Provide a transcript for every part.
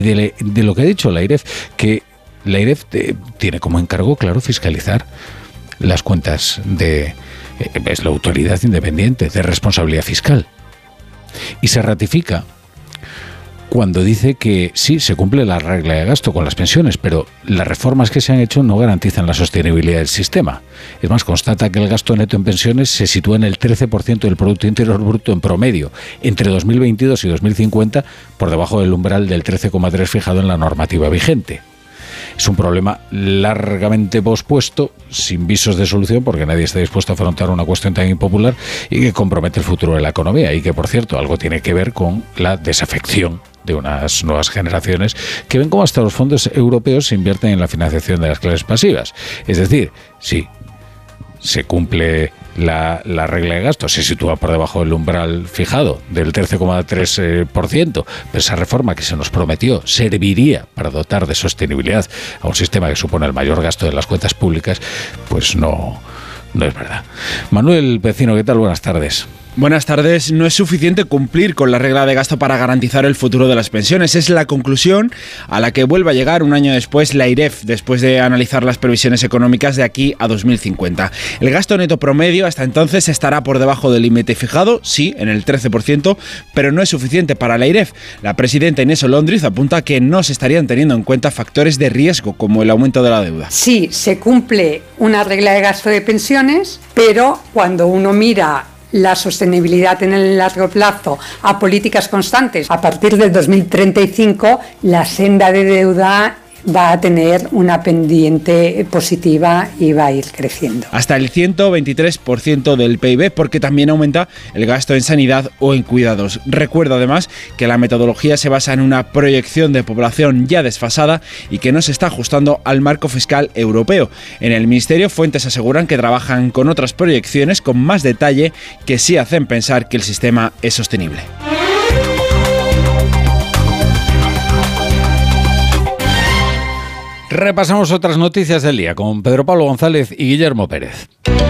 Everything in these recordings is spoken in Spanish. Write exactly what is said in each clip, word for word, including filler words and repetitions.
de, de lo que ha dicho la AIREF, que la AIREF de, tiene como encargo, claro, fiscalizar las cuentas de... Es la autoridad independiente de responsabilidad fiscal. Y se ratifica cuando dice que sí, se cumple la regla de gasto con las pensiones, pero las reformas que se han hecho no garantizan la sostenibilidad del sistema. Es más, constata que el gasto neto en pensiones se sitúa en el trece por ciento del Producto Interior Bruto en promedio entre dos mil veintidós y dos mil cincuenta, por debajo del umbral del trece coma tres fijado en la normativa vigente. Es un problema largamente pospuesto, sin visos de solución, porque nadie está dispuesto a afrontar una cuestión tan impopular y que compromete el futuro de la economía y que, por cierto, algo tiene que ver con la desafección de unas nuevas generaciones que ven cómo hasta los fondos europeos se invierten en la financiación de las clases pasivas. Es decir, sí, se cumple la, la regla de gasto, se sitúa por debajo del umbral fijado del trece coma tres por ciento, pero esa reforma que se nos prometió serviría para dotar de sostenibilidad a un sistema que supone el mayor gasto de las cuentas públicas, pues no, no es verdad. Manuel Vecino, ¿qué tal? Buenas tardes. Buenas tardes. No es suficiente cumplir con la regla de gasto para garantizar el futuro de las pensiones. Es la conclusión a la que vuelve a llegar un año después la AIREF, después de analizar las previsiones económicas de aquí a dos mil cincuenta. El gasto neto promedio hasta entonces estará por debajo del límite fijado, sí, en el trece por ciento, pero no es suficiente para la AIREF. La presidenta Inés Olóndriz apunta que no se estarían teniendo en cuenta factores de riesgo como el aumento de la deuda. Sí, se cumple una regla de gasto de pensiones, pero cuando uno mira la sostenibilidad en el largo plazo a políticas constantes, a partir del dos mil treinta y cinco la senda de deuda va a tener una pendiente positiva y va a ir creciendo. Hasta el ciento veintitrés por ciento del P I B, porque también aumenta el gasto en sanidad o en cuidados. Recuerdo además que la metodología se basa en una proyección de población ya desfasada y que no se está ajustando al marco fiscal europeo. En el Ministerio, fuentes aseguran que trabajan con otras proyecciones con más detalle que sí hacen pensar que el sistema es sostenible. Repasamos otras noticias del día con Pedro Pablo González y Guillermo Pérez.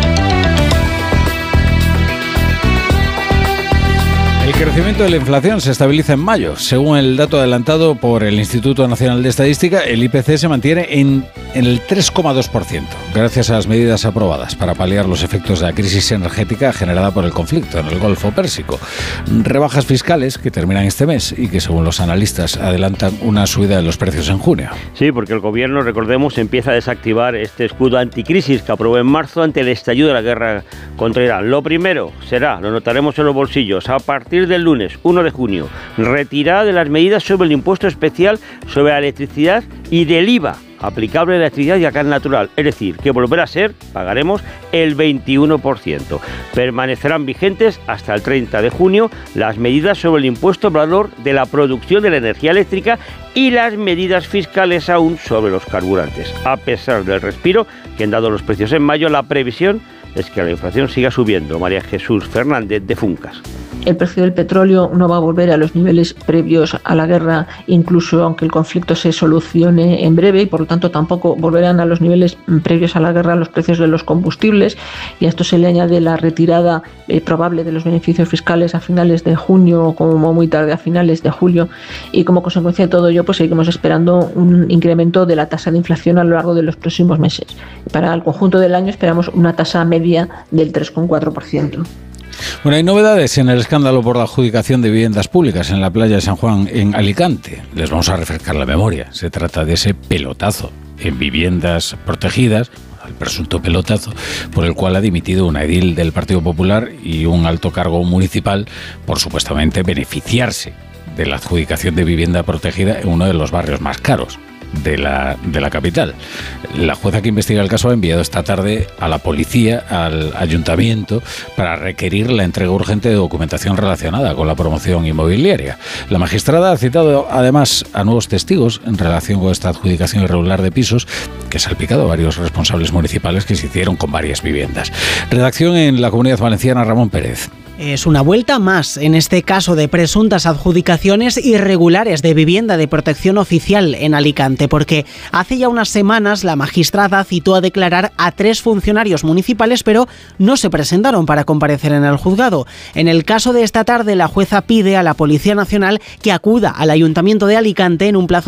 El crecimiento de la inflación se estabiliza en mayo. Según el dato adelantado por el Instituto Nacional de Estadística, el I P C se mantiene en, en el tres coma dos por ciento, gracias a las medidas aprobadas para paliar los efectos de la crisis energética generada por el conflicto en el Golfo Pérsico. Rebajas fiscales que terminan este mes y que, según los analistas, adelantan una subida de los precios en junio. Sí, porque el gobierno, recordemos, empieza a desactivar este escudo anticrisis que aprobó en marzo ante el estallido de la guerra contra Irán. Lo primero será, lo notaremos en los bolsillos, a partir del lunes uno de junio, retirada de las medidas sobre el impuesto especial sobre la electricidad y del I V A aplicable a la electricidad y a gas natural, es decir, que volverá a ser, pagaremos el veintiuno por ciento. Permanecerán vigentes hasta el treinta de junio las medidas sobre el impuesto al valor de la producción de la energía eléctrica y las medidas fiscales aún sobre los carburantes. A pesar del respiro que han dado los precios en mayo, la previsión es que la inflación siga subiendo. María Jesús Fernández, de Funcas. El precio del petróleo no va a volver a los niveles previos a la guerra, incluso aunque el conflicto se solucione en breve, y por lo tanto tampoco volverán a los niveles previos a la guerra los precios de los combustibles, y a esto se le añade la retirada eh, probable de los beneficios fiscales a finales de junio, como muy tarde a finales de julio, y como consecuencia de todo ello pues seguimos esperando un incremento de la tasa de inflación a lo largo de los próximos meses. Para el conjunto del año esperamos una tasa media del tres coma cuatro por ciento. Bueno, hay novedades en el escándalo por la adjudicación de viviendas públicas en la playa de San Juan, en Alicante. Les vamos a refrescar la memoria. Se trata de ese pelotazo en viviendas protegidas, el presunto pelotazo, por el cual ha dimitido una edil del Partido Popular y un alto cargo municipal por supuestamente beneficiarse de la adjudicación de vivienda protegida en uno de los barrios más caros de la, de la capital. La jueza que investiga el caso ha enviado esta tarde a la policía, al ayuntamiento, para requerir la entrega urgente de documentación relacionada con la promoción inmobiliaria. La magistrada ha citado además a nuevos testigos en relación con esta adjudicación irregular de pisos que ha salpicado a varios responsables municipales que se hicieron con varias viviendas. Redacción en la Comunidad Valenciana, Ramón Pérez. Es una vuelta más, en este caso de presuntas adjudicaciones irregulares de vivienda de protección oficial en Alicante, porque hace ya unas semanas la magistrada citó a declarar a tres funcionarios municipales, pero no se presentaron para comparecer en el juzgado. En el caso de esta tarde, la jueza pide a la Policía Nacional que acuda al Ayuntamiento de Alicante en un plazo